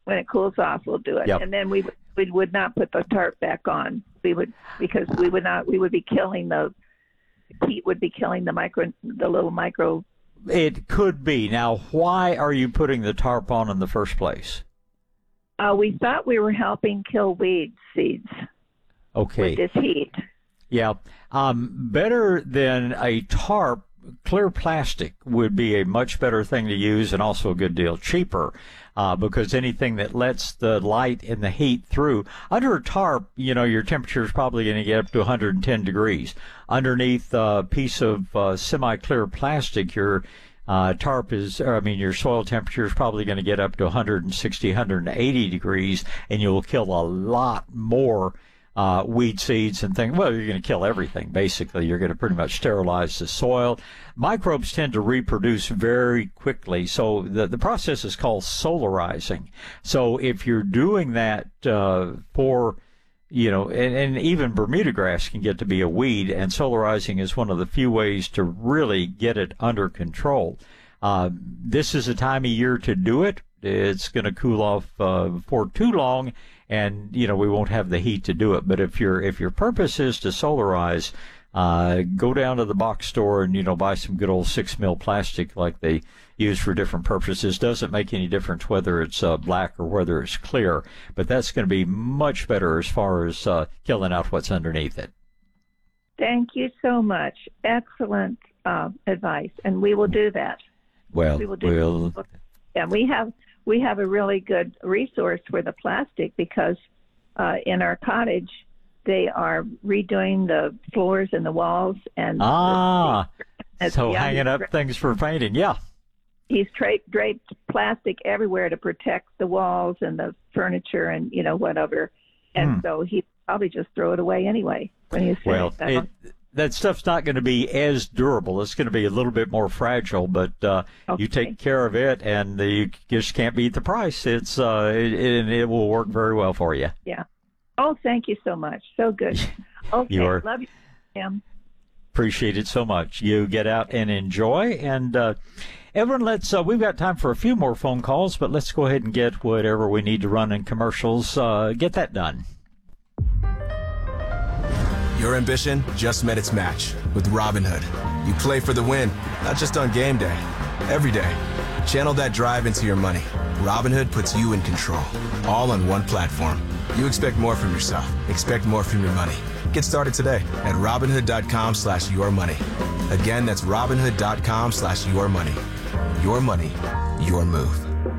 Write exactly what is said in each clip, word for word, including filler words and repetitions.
when it cools off, we'll do it. Yep. And then we would- we would not put the tarp back on. We would because we would not. We would be killing the heat. Would be killing the micro, the little micro. It could be. Now, why are you putting the tarp on in the first place? Uh, we thought we were helping kill weed seeds Okay. with this heat. Yeah. Um, better than a tarp, clear plastic would be a much better thing to use and also a good deal cheaper. Uh, because anything that lets the light and the heat through. Under a tarp, you know, your temperature is probably going to get up to one hundred ten degrees. Underneath a piece of uh, semi-clear plastic, your uh, tarp is, or, I mean, your soil temperature is probably going to get up to one hundred sixty, one hundred eighty degrees, and you'll kill a lot more Uh, weed seeds and things. Well, you're going to kill everything, basically. You're going to pretty much sterilize the soil. Microbes tend to reproduce very quickly, so the, the process is called solarizing. So if you're doing that uh, for, you know, and, and even Bermuda grass can get to be a weed, and solarizing is one of the few ways to really get it under control. Uh, this is a time of year to do it. It's going to cool off uh, for too long, and you know we won't have the heat to do it. But if your if your purpose is to solarize, uh, go down to the box store and you know buy some good old six mil plastic like they use for different purposes. Doesn't make any difference whether it's uh, black or whether it's clear, but that's going to be much better as far as uh, killing out what's underneath it. Thank you so much. Excellent uh, advice, and we will do that. Well, we will do we'll... that. And we have we have a really good resource for the plastic because uh, in our cottage they are redoing the floors and the walls and ah, the, so yeah, hanging up things for painting, yeah. He's tra- draped plastic everywhere to protect the walls and the furniture and you know whatever, and hmm. so he probably just throw it away anyway when he's well. finished. It, that stuff's not going to be as durable. It's going to be a little bit more fragile, but uh, okay. you take care of it, and you just can't beat the price. It's uh, it, it, it will work very well for you. Yeah. Oh, thank you so much. So good. Okay. You are, love you, Tim. Appreciate it so much. You get out and enjoy. And uh, Evelyn, let's. Uh, we've got time for a few more phone calls, but let's go ahead and get whatever we need to run in commercials. Uh, get that done. Your ambition just met its match with Robinhood. You play for the win, not just on game day, every day. Channel that drive into your money. Robinhood puts you in control, all on one platform. You expect more from yourself. Expect more from your money. Get started today at Robinhood.com slash your money. Again, that's Robinhood.com slash your money. Your money, your move.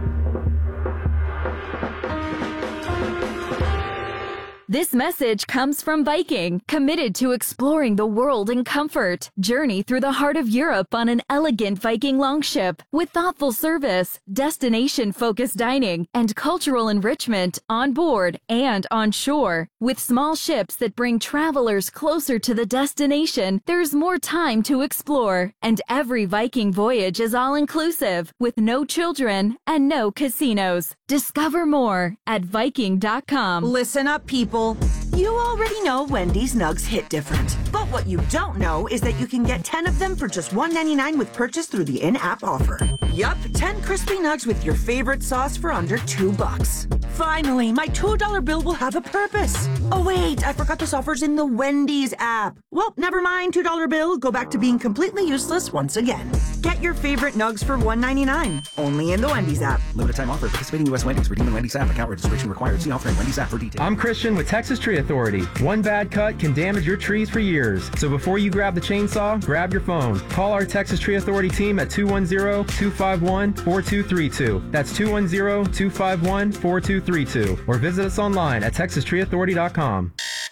This message comes from Viking, committed to exploring the world in comfort. Journey through the heart of Europe on an elegant Viking longship with thoughtful service, destination-focused dining, and cultural enrichment on board and on shore. With small ships that bring travelers closer to the destination, there's more time to explore. And every Viking voyage is all-inclusive, with no children and no casinos. Discover more at Viking dot com. Listen up, people. You already know Wendy's nugs hit different. But what you don't know is that you can get ten of them for just one ninety-nine with purchase through the in-app offer. Yup, ten crispy nugs with your favorite sauce for under two bucks. Finally, my two dollar bill will have a purpose. Oh wait, I forgot this offer's in the Wendy's app. Well, never mind, two dollar bill. Go back to being completely useless once again. Get your favorite nugs for one ninety-nine, only in the Wendy's app. Limited time offer. Participating U S Wendy's. Redeem in Wendy's app. Account registration required. See offer in Wendy's app for details. I'm Christian with Texas Tree Authority. One bad cut can damage your trees for years. So before you grab the chainsaw, grab your phone. Call our Texas Tree Authority team at two one zero, two five one, four two three two. That's two one zero, two five one, four two three two. Or visit us online at texas tree authority dot com.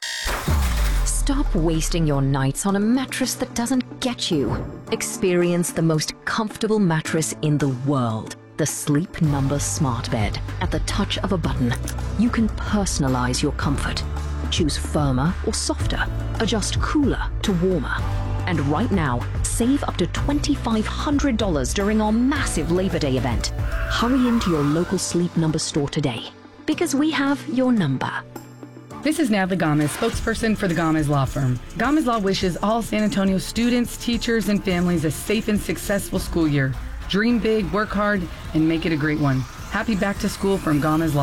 Stop wasting your nights on a mattress that doesn't get you. Experience the most comfortable mattress in the world. The Sleep Number Smart Bed. At the touch of a button, you can personalize your comfort. Choose firmer or softer. Adjust cooler to warmer. And right now, save up to two thousand five hundred dollars during our massive Labor Day event. Hurry into your local Sleep Number store today, because we have your number. This is Natalie Gomez, spokesperson for the Gomez Law Firm. Gomez Law wishes all San Antonio students, teachers, and families a safe and successful school year. Dream big, work hard, and make it a great one. Happy back to school from Gomez Law.